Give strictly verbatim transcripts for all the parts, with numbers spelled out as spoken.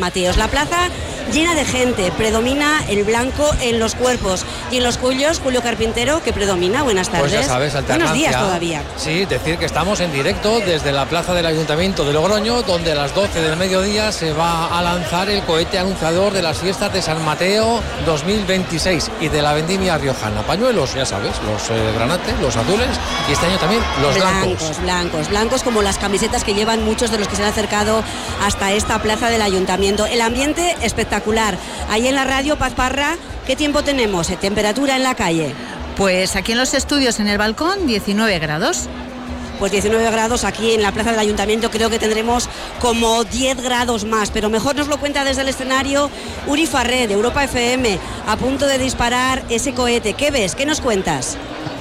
Mateos. La plaza llena de gente, predomina el blanco en los cuerpos y en los cuyos, Julio Carpintero, que predomina. Buenas tardes. Pues ya sabes, alternancia. Buenos días todavía. Sí, decir que estamos en directo desde la plaza del Ayuntamiento de Logroño, donde a las doce del mediodía se va a lanzar el cohete anunciador de las fiestas de San Mateo dos mil veintiséis y de la vendimia riojana. Pañuelos, ya sabes, los eh, granates, los azules y este año también los blancos. Blancos, blancos, blancos como las camisetas que llevan muchos de los que se han acercado hasta esta plaza del Ayuntamiento. El ambiente espectacular. Ahí en la radio, Paz Parra, ¿qué tiempo tenemos? ¿Temperatura en la calle? Pues aquí en los estudios, en el balcón, diecinueve grados. Pues diecinueve grados aquí en la plaza del Ayuntamiento, creo que tendremos como diez grados más, pero mejor nos lo cuenta desde el escenario Uri Farré, de Europa F M, a punto de disparar ese cohete. ¿Qué ves? ¿Qué nos cuentas?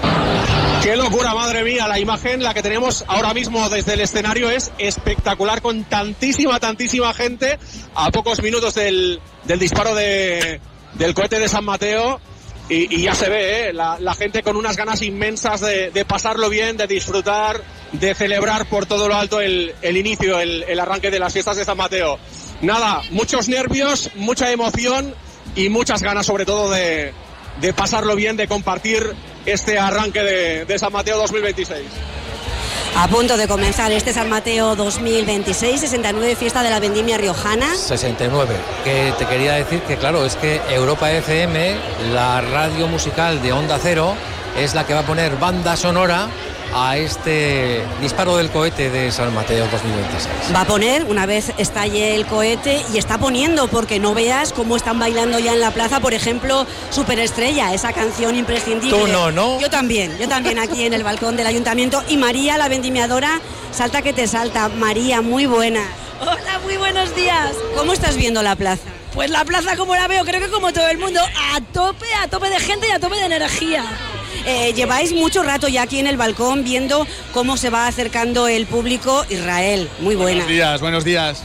¡Qué locura, madre mía! La imagen, la que tenemos ahora mismo desde el escenario, es espectacular, con tantísima, tantísima gente a pocos minutos del, del disparo de, del cohete de San Mateo. Y, y ya se ve, ¿eh? la, la gente con unas ganas inmensas de, de pasarlo bien, de disfrutar, de celebrar por todo lo alto el, el inicio, el, el arranque de las fiestas de San Mateo. Nada, muchos nervios, mucha emoción y muchas ganas sobre todo de, de pasarlo bien, de compartir este arranque de, de San Mateo dos mil veintiséis. A punto de comenzar este San Mateo dos mil veintiséis, sesenta y nueve, fiesta de la vendimia riojana. sesenta y nueve, que te quería decir que claro, es que Europa F M, la radio musical de Onda Cero, es la que va a poner banda sonora a este disparo del cohete de San Mateo dos mil veintiséis. Va a poner, una vez estalle el cohete, y está poniendo, porque no veas cómo están bailando ya en la plaza, por ejemplo, Superestrella, esa canción imprescindible. Tú no, ¿no? Yo también, yo también aquí en el balcón del Ayuntamiento. Y María, la vendimiadora, salta que te salta. María, muy buena. Hola, muy buenos días. ¿Cómo estás viendo la plaza? Pues la plaza, como la veo, creo que como todo el mundo, a tope, a tope de gente y a tope de energía. Eh, lleváis mucho rato ya aquí en el balcón viendo cómo se va acercando el público. Israel, muy buena. Buenos días, buenos días.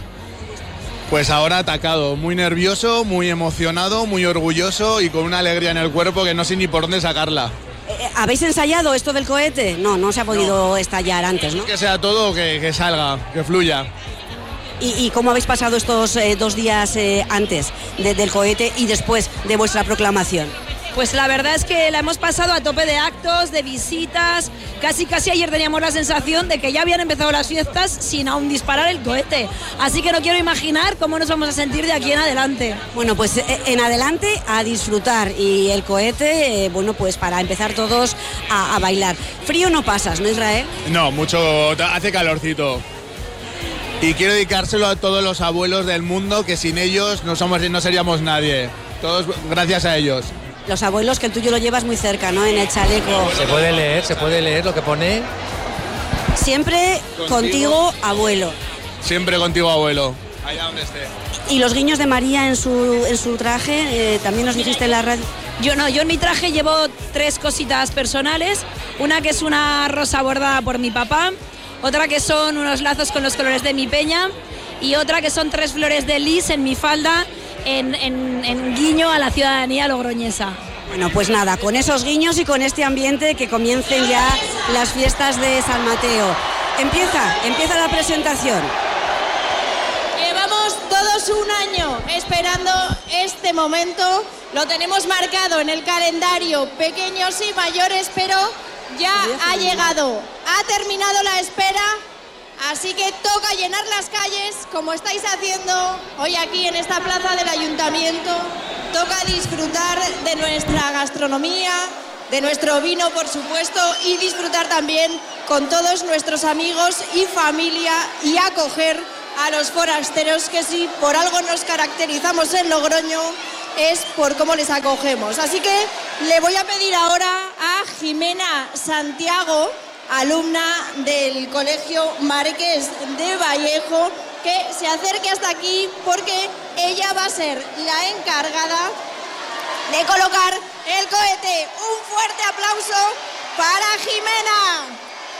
Pues ahora atacado, muy nervioso, muy emocionado, muy orgulloso y con una alegría en el cuerpo que no sé ni por dónde sacarla. Eh, ¿Habéis ensayado esto del cohete? No, no se ha podido no. estallar antes, ¿no? Que sea todo, que, que salga, que fluya. ¿Y, y cómo habéis pasado estos eh, dos días eh, antes de, del cohete y después de vuestra proclamación? Pues la verdad es que la hemos pasado a tope de actos, de visitas. Casi casi ayer teníamos la sensación de que ya habían empezado las fiestas sin aún disparar el cohete. Así que no quiero imaginar cómo nos vamos a sentir de aquí en adelante. Bueno, pues en adelante a disfrutar, y el cohete, eh, bueno, pues para empezar todos a, a bailar. Frío no pasas, ¿no, Israel? No, mucho, hace calorcito. Y quiero dedicárselo a todos los abuelos del mundo, que sin ellos no somos, no seríamos nadie. Todos gracias a ellos. Los abuelos, que el tuyo lo llevas muy cerca, ¿no? En el chaleco. Se puede leer, se puede leer lo que pone. Siempre contigo, contigo abuelo. Siempre contigo, abuelo. Allá donde esté. ¿Y los guiños de María en su, en su traje? Eh, ¿También nos dijiste en la radio? Yo no, yo en mi traje llevo tres cositas personales. Una que es una rosa bordada por mi papá. Otra que son unos lazos con los colores de mi peña. Y otra que son tres flores de lis en mi falda. En, en, en guiño a la ciudadanía logroñesa. Bueno, pues nada, con esos guiños y con este ambiente, que comiencen ya las fiestas de San Mateo. Empieza, empieza la presentación. Llevamos todos un año esperando este momento. Lo tenemos marcado en el calendario, pequeños y mayores, pero ya ha llegado. Ha terminado la espera. Así que toca llenar las calles, como estáis haciendo hoy aquí en esta plaza del Ayuntamiento. Toca disfrutar de nuestra gastronomía, de nuestro vino, por supuesto, y disfrutar también con todos nuestros amigos y familia, y acoger a los forasteros, que si por algo nos caracterizamos en Logroño es por cómo les acogemos. Así que le voy a pedir ahora a Jimena Santiago, alumna del Colegio Marqués de Vallejo, que se acerque hasta aquí, porque ella va a ser la encargada de colocar el cohete. Un fuerte aplauso para Jimena.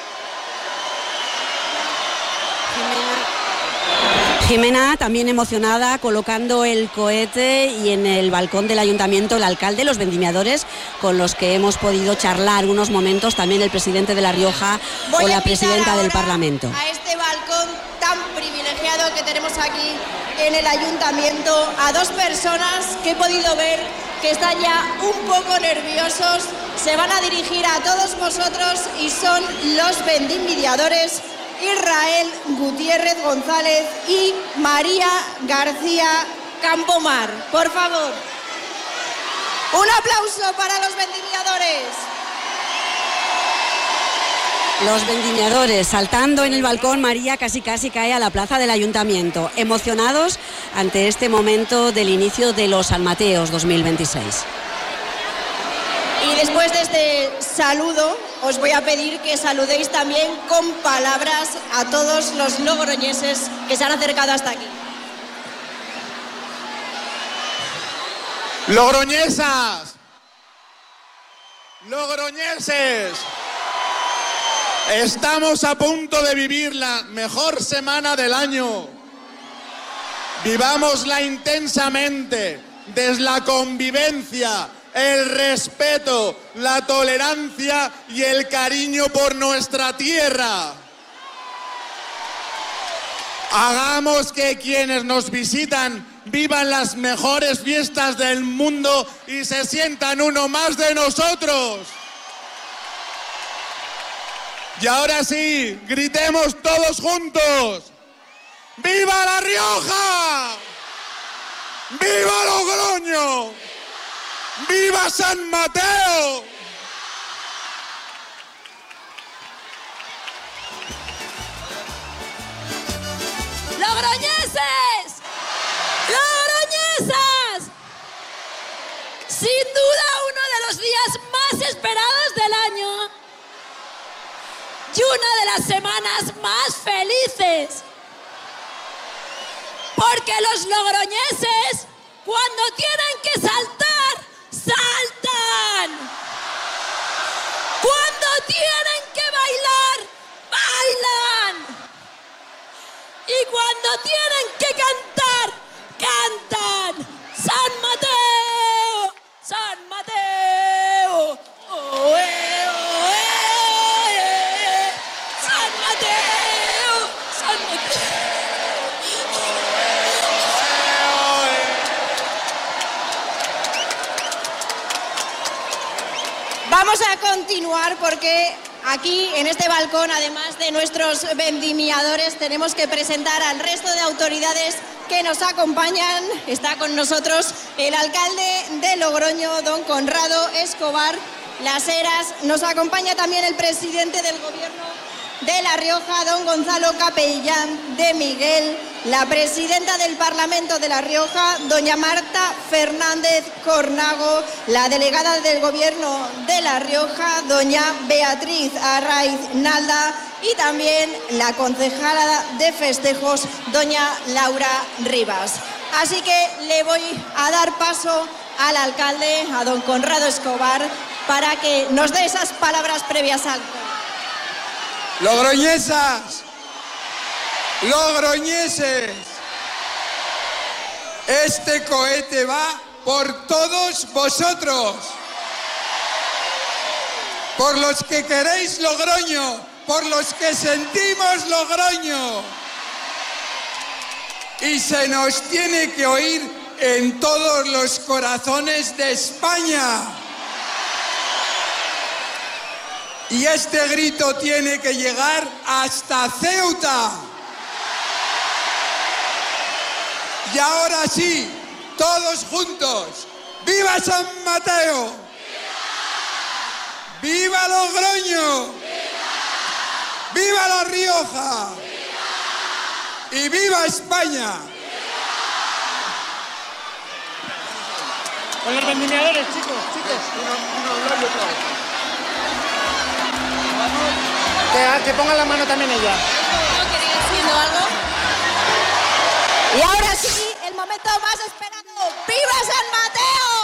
Jimena, también emocionada, colocando el cohete, y en el balcón del Ayuntamiento el alcalde, los vendimiadores con los que hemos podido charlar unos momentos, también el presidente de La Rioja o la presidenta del Parlamento. A este balcón tan privilegiado que tenemos aquí en el ayuntamiento a dos personas que he podido ver que están ya un poco nerviosos. Se van a dirigir a todos vosotros y son los vendimiadores Israel Gutiérrez González y María García Campomar. Por favor, un aplauso para los vendimiadores. Los vendimiadores saltando en el balcón, María casi casi cae a la plaza del ayuntamiento, emocionados ante este momento del inicio de los San Mateos dos mil veintiséis. Y después de este saludo, os voy a pedir que saludéis también con palabras a todos los logroñeses que se han acercado hasta aquí. Logroñesas, logroñeses, estamos a punto de vivir la mejor semana del año. Vivámosla intensamente, desde la convivencia, el respeto, la tolerancia y el cariño por nuestra tierra. Hagamos que quienes nos visitan vivan las mejores fiestas del mundo y se sientan uno más de nosotros. Y ahora sí, gritemos todos juntos: ¡Viva La Rioja! ¡Viva Logroño! ¡Viva San Mateo! ¡Logroñeses! ¡Logroñesas! Sin duda uno de los días más esperados del año y una de las semanas más felices. Porque los logroñeses, cuando tienen que saltar, saltan. Cuando tienen que bailar, bailan. Y cuando tienen que cantar, cantan. San Mateo, San Mateo. Oh, eh, oh, eh. San Mateo, San Mateo. Vamos a continuar porque aquí en este balcón, además de nuestros vendimiadores, tenemos que presentar al resto de autoridades que nos acompañan. Está con nosotros el alcalde de Logroño, don Conrado Escobar Las Heras. Nos acompaña también el presidente del gobierno de La Rioja, don Gonzalo Capellán de Miguel, la presidenta del Parlamento de La Rioja, doña Marta Fernández Cornago, la delegada del Gobierno de La Rioja, doña Beatriz Arraiz Nalda, y también la concejala de festejos, doña Laura Rivas. Así que le voy a dar paso al alcalde, a don Conrado Escobar, para que nos dé esas palabras previas al... Logroñesas, logroñeses, este cohete va por todos vosotros, por los que queréis Logroño, por los que sentimos Logroño. Y se nos tiene que oír en todos los corazones de España. Y este grito tiene que llegar hasta Ceuta. Y ahora sí, todos juntos, ¡viva San Mateo! ¡Viva, ¡Viva Logroño! ¡Viva, ¡Viva La Rioja! ¡Viva! ¡Y viva España! Con los vendimiadores, chicos, chicos. Uno, uno, uno y otro. Que, que pongan la mano también ella. ¿No queréis haciendo algo? Y ahora sí, el momento más esperado. ¡Viva San Mateo!